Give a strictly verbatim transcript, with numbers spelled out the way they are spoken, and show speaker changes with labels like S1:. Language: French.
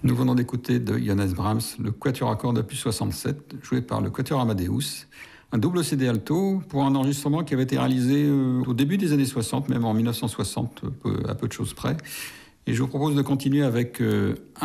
S1: Nous venons d'écouter de Johannes Brahms le quatuor à cordes opus soixante-sept, joué par le quatuor Amadeus, un double C D alto pour un enregistrement qui avait été réalisé euh, au début des années soixante, même en mille neuf cent soixante, peu, à peu de choses près. Et je vous propose de continuer avec euh, un